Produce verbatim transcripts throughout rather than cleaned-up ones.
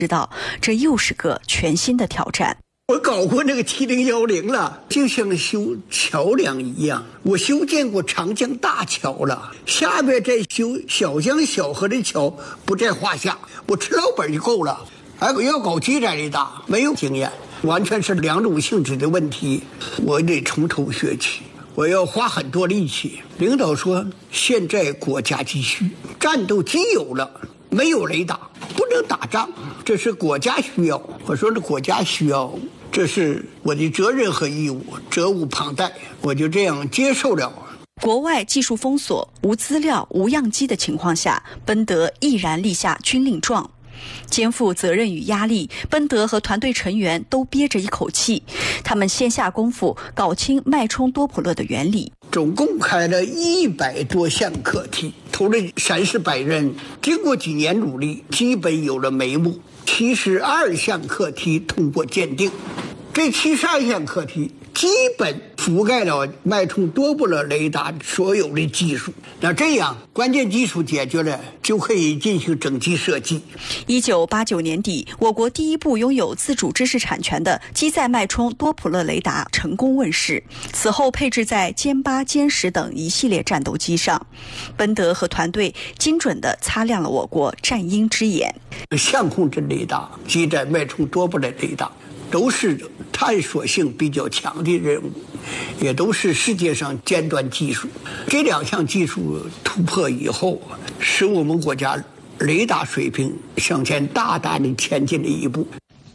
知道这又是个全新的挑战。 我搞过那个七零一零了，就像修桥梁一样。我修建过长江大桥了，下面再修小江小河的桥不在话下。我吃老本就够了，还要搞基载雷达，没有经验，完全是两种性质的问题。我得从头学起，我要花很多力气。领导说，现在国家急需，战斗机有了，没有雷达不能打仗，这是国家需要。我说这国家需要，这是我的责任和义务，责无旁贷。我就这样接受了。 国外技术封锁、无资料、无样机的情况下，奔德毅然立下军令状。肩负责任与压力，奔德和团队成员都憋着一口气，他们先下功夫搞清脉冲多普勒的原理。 总共开了一百多项课题，投了三四百人，经过几年努力，基本有了眉目。七十二项课题通过鉴定，这七十二项课题基本覆盖了脉冲多普勒雷达所有的技术。那这样关键技术解决了，就可以进行整机设计。 一九八九年底，我国第一部拥有自主知识产权的机载脉冲多普勒雷达成功问世，此后配置在歼八、歼十等一系列战斗机上。奔德和团队精准地擦亮了我国战鹰之眼。 相控阵雷达、机载脉冲多普勒雷达都是探索性比较强的任务，也都是世界上尖端技术。这两项技术突破以后，使我们国家雷达水平向前大大的前进了一步。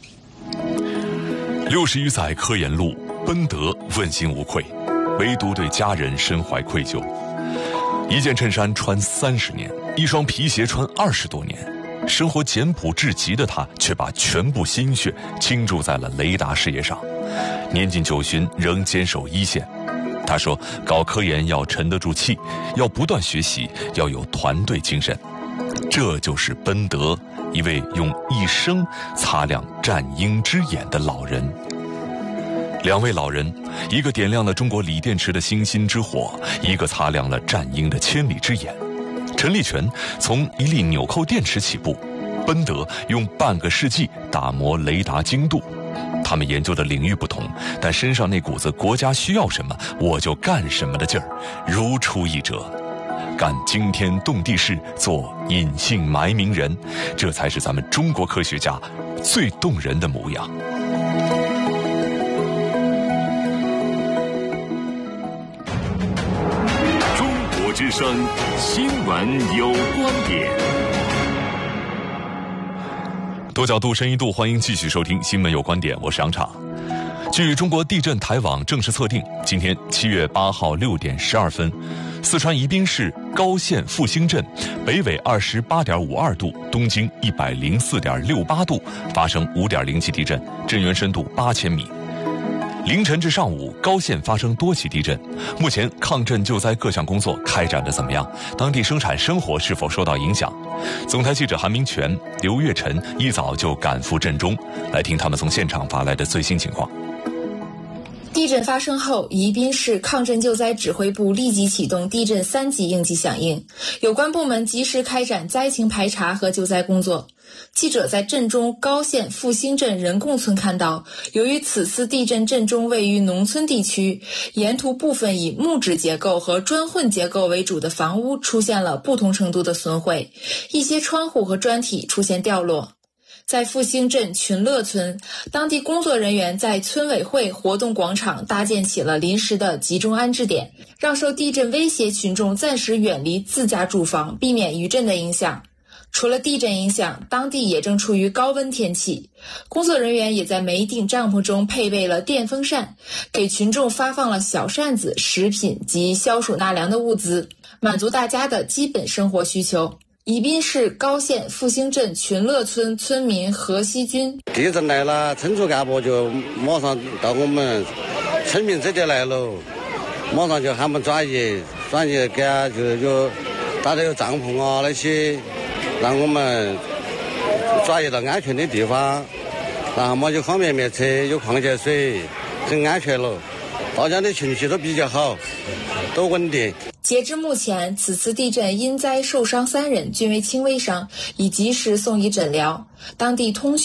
六十余载科研路，奔德问心无愧，唯独对家人深怀愧疚。一件衬衫穿三十年，一双皮鞋穿二十多年。生活简朴至极的他，却把全部心血倾注在了雷达事业上。年近九旬，仍坚守一线。他说，搞科研要沉得住气，要不断学习，要有团队精神。这就是奔德，一位用一生擦亮战鹰之眼的老人。两位老人，一个点亮了中国锂电池的星星之火，一个擦亮了战鹰的千里之眼。陈立全从一粒纽扣电池起步，奔德用半个世纪打磨雷达精度。他们研究的领域不同，但身上那股子国家需要什么我就干什么的劲儿如出一辙。干惊天动地事，做隐姓埋名人，这才是咱们中国科学家最动人的模样。 之声新闻有观点， 多角度深一度，欢迎继续收听新闻有观点，我是杨畅。据中国地震台网正式测定，今天七月八号六点十二分，四川宜宾市高县复兴镇北纬二十八点五二度，东经一百零四点六八度发生五点零级地震，震源深度八千米。凌晨至上午，高县发生多起地震。目前抗震救灾各项工作开展得怎么样？当地生产生活是否受到影响？总台记者韩明全、刘月晨一早就赶赴震中，来听他们从现场发来的最新情况。 地震发生后，宜宾市抗震救灾指挥部立即启动地震三级应急响应，有关部门及时开展灾情排查和救灾工作。记者在镇中高县复兴镇仁贡村看到，由于此次地震震中位于农村地区，沿途部分以木质结构和砖混结构为主的房屋出现了不同程度的损毁，一些窗户和砖体出现掉落。在复兴镇群乐村，当地工作人员在村委会活动广场搭建起了临时的集中安置点，让受地震威胁群众暂时远离自家住房，避免余震的影响。除了地震影响，当地也正处于高温天气，工作人员也在每顶帐篷中配备了电风扇，给群众发放了小扇子、食品及消暑纳凉的物资，满足大家的基本生活需求。宜宾市高县复兴镇群乐村村民何锡军： 地震来了，村组干部就马上到我们村民这里来了，马上就喊我们转移，转移给啊就有大家有帐篷啊那些，让我们转移到安全的地方，然后嘛有方便面吃，有矿泉水，很安全了。大家的情绪都比较好，都稳定。 截至目前，此次地震因灾受伤三人，均为轻微伤，已及时送医诊疗。当地通讯